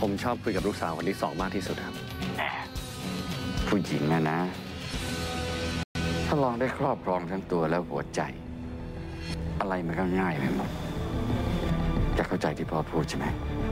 ผมชอบคุยกับลูกสาวคนที่สองมากที่สุดครับผู้หญิงนะถ้าลองได้ครอบครองทั้งตัวและหัวใจ อะไรมันก็ง่ายไปหมดจะเข้าใจที่พ่อพูดใช่ไหม